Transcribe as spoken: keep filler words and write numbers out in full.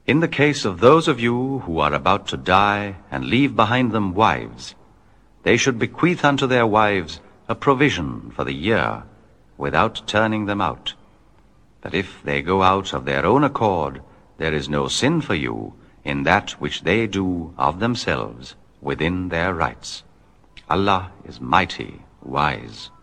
In the case of those of you who are about to die and leave behind them wives, they should bequeath unto their wives a provision for the year, without turning them out, that if they go out of their own accord, there is no sin for you in that which they do of themselves within their rights. Allah is mighty, wise.